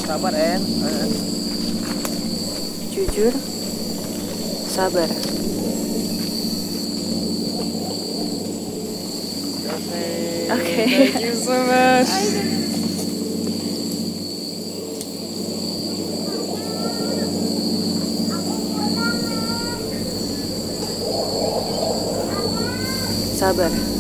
Sabar, En. Jujur, sabar. Okay. Thank you so much. Sabar.